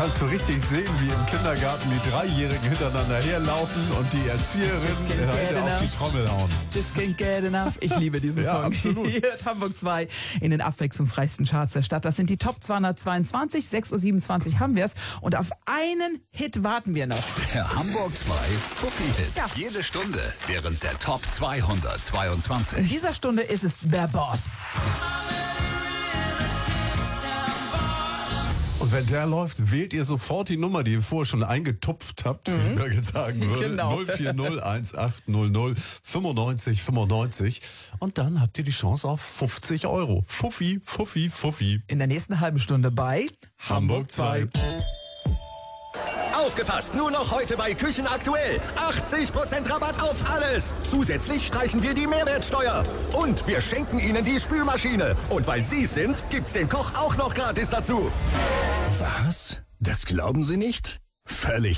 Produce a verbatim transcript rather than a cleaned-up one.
kannst du richtig sehen, wie im Kindergarten die Dreijährigen hintereinander herlaufen und die Erzieherin äh, auf die Trommel hauen. Just can't get enough. Ich liebe diesen Ja, Song. absolut. Hier hört Hamburg zwei in den abwechslungsreichsten Charts der Stadt. Das sind die Top zweihundertzweiundzwanzig. sechs Uhr siebenundzwanzig haben wir es. Und auf einen Hit warten wir noch. Der Hamburg zwei Fuffi-Hit. Ja. Jede Stunde während der Top zweihundertzweiundzwanzig. In dieser Stunde ist es der Boss. Und wenn der läuft, wählt ihr sofort die Nummer, die ihr vorher schon eingetupft habt, wie ich mal jetzt sagen würde. Genau. null vier null eins acht null null fünfundneunzig fünfundneunzig. Und dann habt ihr die Chance auf fünfzig Euro. Fuffi, Fuffi, Fuffi. In der nächsten halben Stunde bei Hamburg zwei. Aufgepasst, nur noch heute bei Küchen aktuell. achtzig Prozent Rabatt auf alles. Zusätzlich streichen wir die Mehrwertsteuer. Und wir schenken Ihnen die Spülmaschine. Und weil Sie es sind, gibt's den Koch auch noch gratis dazu. Was? Das glauben Sie nicht? Völlig